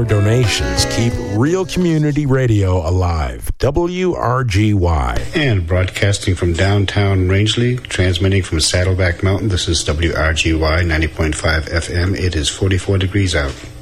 listener donations keep real community radio alive. WRGY. And broadcasting from downtown Rangeley, transmitting from Saddleback Mountain, this is WRGY 90.5 FM. It is 44 degrees out.